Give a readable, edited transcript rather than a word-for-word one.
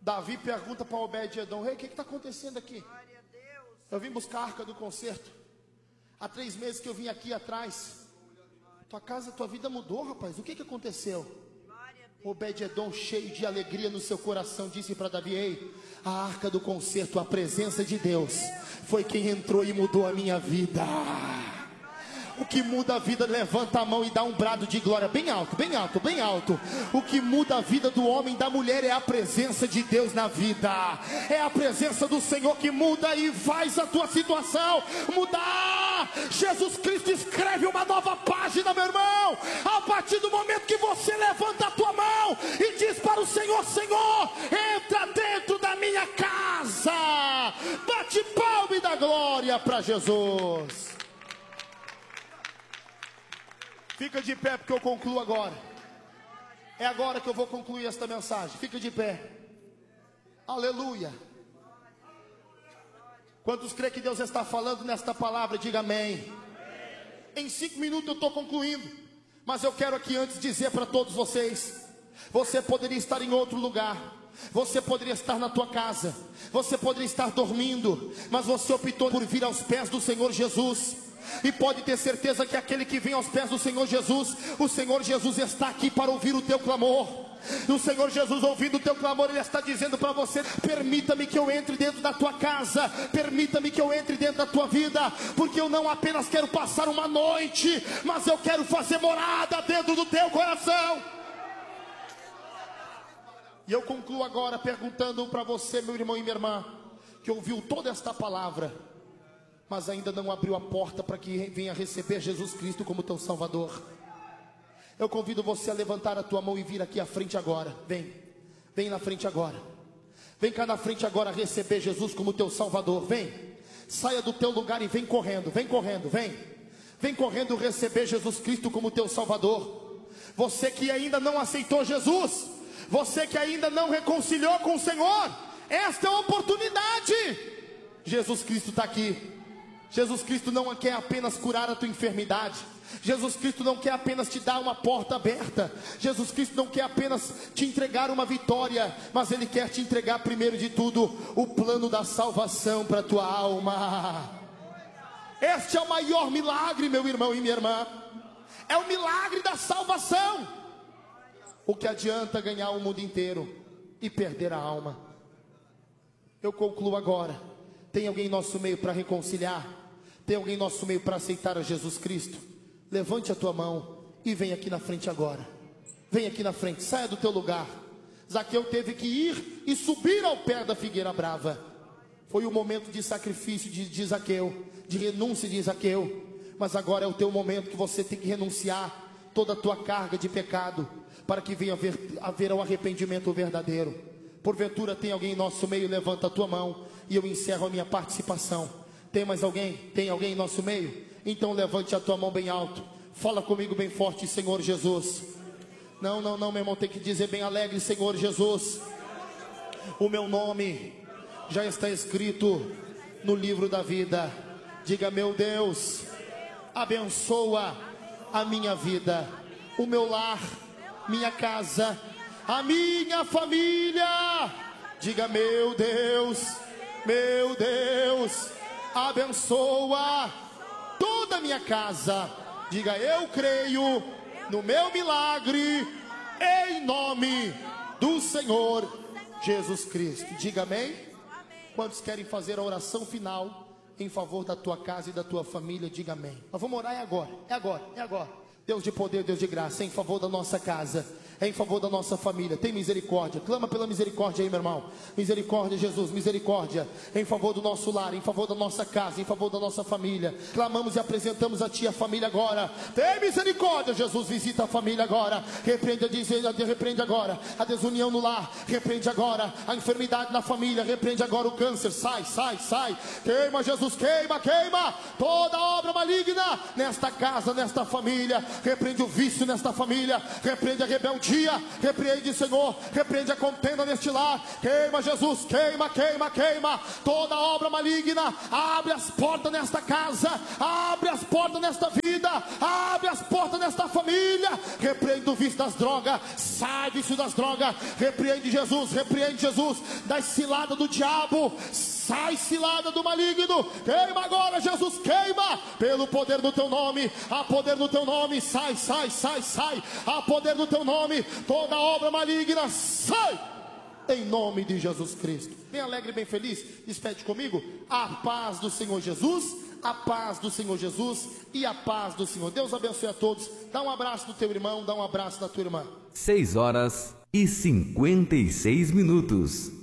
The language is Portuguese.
Davi pergunta para Obed-Edom: rei, o que está acontecendo aqui? Eu vim buscar a arca do concerto. Há 3 meses que eu vim aqui atrás. Tua casa, tua vida mudou, rapaz. O que aconteceu? Obed-Edom, cheio de alegria no seu coração, disse para Davi: ei, a arca do concerto, a presença de Deus, foi quem entrou e mudou a minha vida. O que muda a vida, levanta a mão e dá um brado de glória bem alto, bem alto, bem alto. O que muda a vida do homem e da mulher é a presença de Deus na vida. É a presença do Senhor que muda e faz a tua situação mudar. Jesus Cristo escreve uma nova página, meu irmão, a partir do momento que você levanta a tua mão e diz para o Senhor: Senhor, entra dentro da minha casa. Bate palma e dá glória para Jesus. Fica de pé, porque eu concluo agora. É agora que eu vou concluir esta mensagem. Fica de pé. Aleluia. Quantos creem que Deus está falando nesta palavra? Diga amém. Em 5 minutos eu estou concluindo. Mas eu quero aqui antes dizer para todos vocês: você poderia estar em outro lugar. Você poderia estar na tua casa. Você poderia estar dormindo. Mas você optou por vir aos pés do Senhor Jesus. E pode ter certeza que aquele que vem aos pés do Senhor Jesus, o Senhor Jesus está aqui para ouvir o teu clamor. O Senhor Jesus, ouvindo o teu clamor, Ele está dizendo para você: permita-me que eu entre dentro da tua casa, permita-me que eu entre dentro da tua vida, porque eu não apenas quero passar uma noite, mas eu quero fazer morada dentro do teu coração. E eu concluo agora perguntando para você, meu irmão e minha irmã, que ouviu toda esta palavra, mas ainda não abriu a porta para que venha receber Jesus Cristo como teu Salvador. Eu convido você a levantar a tua mão e vir aqui à frente agora. Vem na frente agora. Vem cá na frente agora receber Jesus como teu Salvador. Vem, saia do teu lugar e vem correndo. Vem correndo, vem. Vem correndo receber Jesus Cristo como teu Salvador. Você que ainda não aceitou Jesus, você que ainda não reconciliou com o Senhor, esta é a oportunidade. Jesus Cristo está aqui. Jesus Cristo não quer apenas curar a tua enfermidade. Jesus Cristo não quer apenas te dar uma porta aberta. Jesus Cristo não quer apenas te entregar uma vitória, mas Ele quer te entregar primeiro de tudo o plano da salvação para a tua alma. Este é o maior milagre, meu irmão e minha irmã. É o milagre da salvação. O que adianta ganhar o mundo inteiro e perder a alma? Eu concluo agora. Tem alguém em nosso meio para reconciliar? Tem alguém em nosso meio para aceitar a Jesus Cristo? Levante a tua mão e vem aqui na frente agora. Vem aqui na frente, saia do teu lugar. Zaqueu teve que ir e subir ao pé da figueira brava. Foi o momento de sacrifício de Zaqueu, de renúncia de Zaqueu. Mas agora é o teu momento que você tem que renunciar toda a tua carga de pecado, para que venha haver um arrependimento verdadeiro. Porventura tem alguém em nosso meio? Levanta a tua mão e eu encerro a minha participação. Tem mais alguém? Tem alguém em nosso meio? Então levante a tua mão bem alto. Fala comigo bem forte: Senhor Jesus. Não, meu irmão, tem que dizer bem alegre: Senhor Jesus, o meu nome já está escrito no livro da vida. Diga: meu Deus, abençoa a minha vida, o meu lar, minha casa, a minha família. Diga: meu Deus, abençoa toda a minha casa. Diga: eu creio no meu milagre, em nome do Senhor Jesus Cristo. Diga amém. Quantos querem fazer a oração final em favor da tua casa e da tua família? Diga amém. Nós vamos orar, é agora. Deus de poder, Deus de graça, em favor da nossa casa, em favor da nossa família, tem misericórdia. Clama pela misericórdia aí, meu irmão. Misericórdia, Jesus, misericórdia em favor do nosso lar, em favor da nossa casa, em favor da nossa família. Clamamos e apresentamos a ti a família agora. Tem misericórdia, Jesus, visita a família agora. Repreende agora a desunião no lar, repreende agora a enfermidade na família, repreende agora o câncer. Sai. Queima, Jesus, queima toda obra maligna nesta casa, nesta família. repreende o vício nesta família, repreende a rebeldia, repreende, Senhor, repreende a contenda neste lar. Queima, Jesus, queima, queima, queima toda obra maligna. Abre as portas nesta casa, abre as portas nesta vida, abre as portas nesta família. Repreende o vício das drogas, sai vício das drogas, repreende Jesus das ciladas do diabo, sai cilada do maligno. Queima agora, Jesus, queima, pelo poder do teu nome, há poder no teu nome, sai, há poder no teu nome, toda obra maligna, sai, em nome de Jesus Cristo. Bem alegre, bem feliz, despede comigo, a paz do Senhor Jesus, a paz do Senhor Jesus e a paz do Senhor. Deus abençoe a todos. Dá um abraço no teu irmão, dá um abraço na tua irmã. 6 horas e 56 minutos.